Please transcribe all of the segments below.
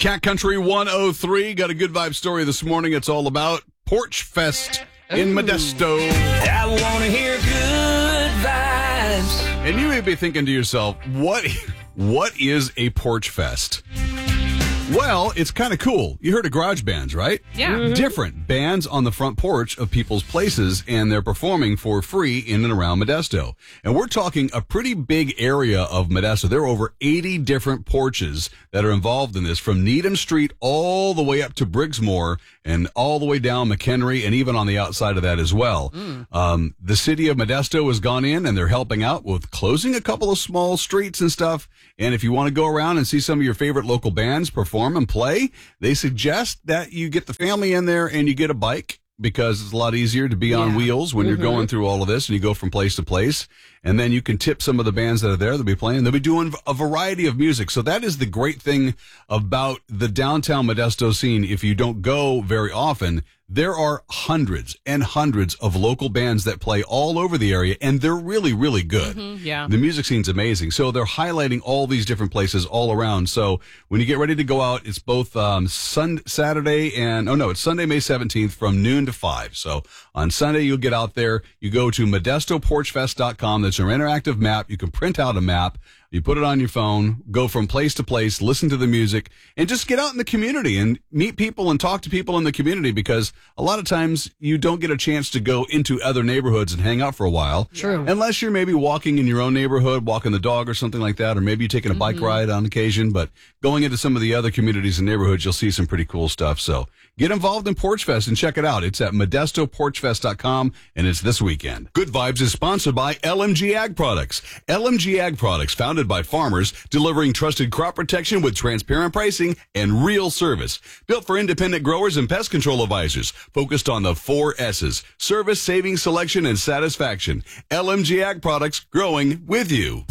Cat Country 103 got a good vibe story this morning. It's all about Porch Fest in Modesto. I want to hear good vibes. And you may be thinking to yourself, what is a Porch Fest? Well, it's kind of cool. You heard of garage bands, right? Yeah. Mm-hmm. Different bands on the front porch of people's places, and they're performing for free in and around Modesto. And we're talking a pretty big area of Modesto. There are over 80 different porches that are involved in this, from Needham Street all the way up to Briggsmore and all the way down McHenry and even on the outside of that as well. The city of Modesto has gone in and they're helping out with closing a couple of small streets and stuff. And if you want to go around and see some of your favorite local bands perform and play, they suggest that you get the family in there and you get a bike, because it's a lot easier to be on wheels when you're going through all of this and you go from place to place. And then you can tip some of the bands that are there. They'll be playing. They'll be doing a variety of music. So that is the great thing about the downtown Modesto scene. If you don't go very often, there are hundreds and hundreds of local bands that play all over the area, and they're really, really good. Yeah. The music scene's amazing. So they're highlighting all these different places all around. So when you get ready to go out, it's both it's Sunday, May 17th from noon to 5. So on Sunday, you'll get out there. You go to ModestoPorchFest.com. That's our interactive map. You can print out a map. You put it on your phone, go from place to place, listen to the music, and just get out in the community and meet people and talk to people in the community, because a lot of times you don't get a chance to go into other neighborhoods and hang out for a while. True. Unless you're maybe walking in your own neighborhood, walking the dog or something like that, or maybe you're taking a bike ride on occasion. But going into some of the other communities and neighborhoods, you'll see some pretty cool stuff. So get involved in Porch Fest and check it out. It's at ModestoPorchFest.com, and it's this weekend. Good Vibes is sponsored by LMG Ag Products. LMG Ag Products, founded by farmers, delivering trusted crop protection with transparent pricing and real service. Built for independent growers and pest control advisors, focused on the 4 S's: service, savings, selection, and satisfaction. LMG Ag Products, growing with you.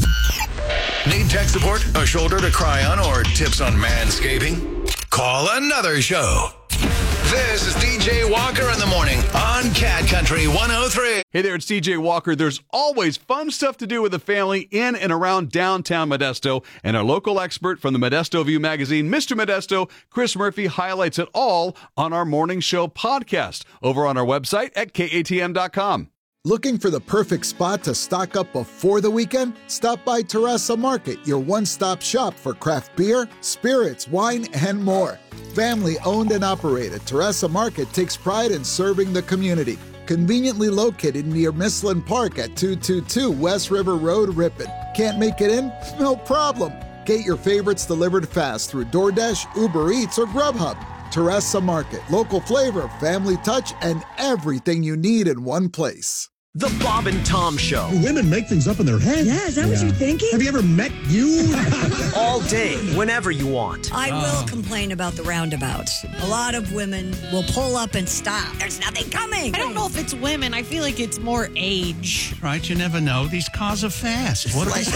Need tech support, a shoulder to cry on, or tips on manscaping? Call another show. This is DJ Walker in the morning on Cat Country 103. Hey there, it's DJ Walker. There's always fun stuff to do with the family in and around downtown Modesto, and our local expert from the Modesto View magazine, Mr. Modesto, Chris Murphy, highlights it all on our morning show podcast over on our website at katm.com. Looking for the perfect spot to stock up before the weekend? Stop by Teresa Market, your one-stop shop for craft beer, spirits, wine, and more. Family-owned and operated, Teresa Market takes pride in serving the community. Conveniently located near Mislin Park at 222 West River Road, Ripon. Can't make it in? No problem. Get your favorites delivered fast through DoorDash, Uber Eats, or Grubhub. Teresa Market, local flavor, family touch, and everything you need in one place. The Bob and Tom Show. Women make things up in their head. Yeah, is that what you're thinking? Have you ever met you? All day, whenever you want. I will complain about the roundabouts. A lot of women will pull up and stop. There's nothing coming. I don't know if it's women. I feel like it's more age. Right, you never know. These cars are fast. What They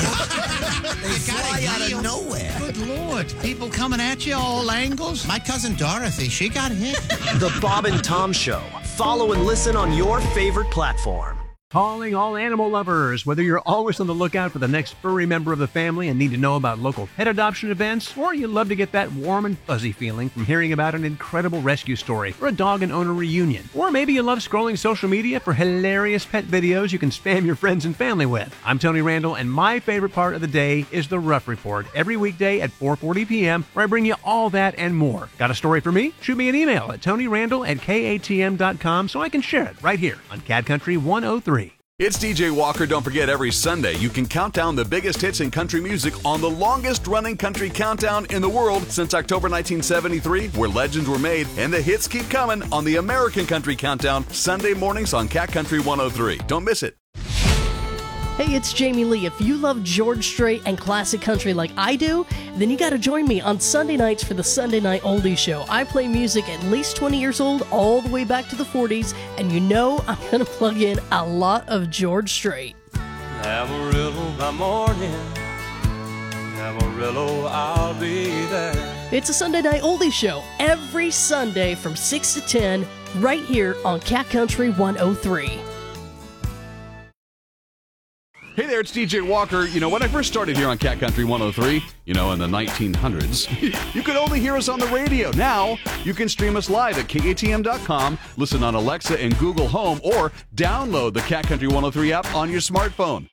fly out of nowhere. Good Lord. People coming at you all angles. My cousin Dorothy, she got hit. The Bob and Tom Show. Follow and listen on your favorite platform. Calling all animal lovers. Whether you're always on the lookout for the next furry member of the family and need to know about local pet adoption events, or you love to get that warm and fuzzy feeling from hearing about an incredible rescue story or a dog and owner reunion, or maybe you love scrolling social media for hilarious pet videos you can spam your friends and family with. I'm Tony Randall, and my favorite part of the day is the Rough Report, every weekday at 4:40 p.m., where I bring you all that and more. Got a story for me? Shoot me an email at TonyRandall@katm.com so I can share it right here on Cat Country 103. It's DJ Walker. Don't forget, every Sunday you can count down the biggest hits in country music on the longest-running country countdown in the world since October 1973, where legends were made, and the hits keep coming on the American Country Countdown, Sunday mornings on Cat Country 103. Don't miss it. Hey, it's Jamie Lee. If you love George Strait and classic country like I do, then you got to join me on Sunday nights for the Sunday Night Oldies Show. I play music at least 20 years old, all the way back to the 40s, and you know I'm going to plug in a lot of George Strait. Amarillo by morning, Amarillo, I'll be there. It's a Sunday Night Oldies Show every Sunday from 6 to 10 right here on Cat Country 103. Hey there. there, it's DJ Walker. You know, when I first started here on Cat Country 103, in the 1900s, you could only hear us on the radio. Now, you can stream us live at KATM.com, listen on Alexa and Google Home, or download the Cat Country 103 app on your smartphone.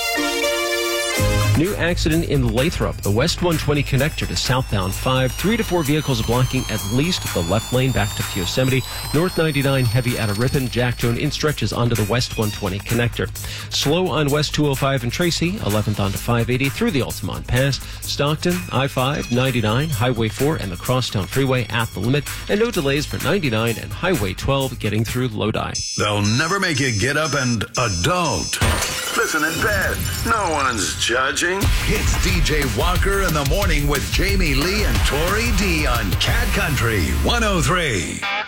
New accident in Lathrop. The West 120 connector to southbound 5. 3 to 4 vehicles blocking at least the left lane back to Yosemite. North 99 heavy out of Ripon. Jacktown in stretches onto the West 120 connector. Slow on West 205 and Tracy. 11th onto 580 through the Altamont Pass. Stockton, I-5, 99, Highway 4, and the Crosstown Freeway at the limit. And no delays for 99 and Highway 12 getting through Lodi. They'll never make you get up and adult. Listen in bed. No one's judging. It's DJ Walker in the morning with Jamie Lee and Tori D on Cat Country 103.